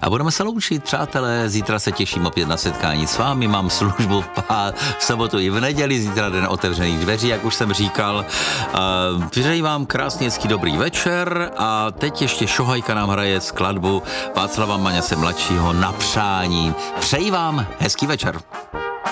A budeme se loučit, přátelé, zítra se těším opět na setkání s vámi, mám službu v sobotu i v neděli, zítra den otevřených dveří, jak už jsem říkal. Přeji vám krásný, hezký, dobrý večer a teď ještě Šohajka nám hraje skladbu Václava Maňase mladšího Na přání. Přeji vám hezký večer.